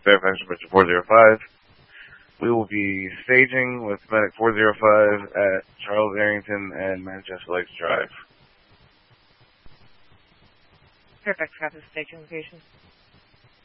Fairfax Dimension 405. We will be staging with Medic 405 at Charles Arrington and Manchester Lakes Drive. Fairfax, copy the staging location.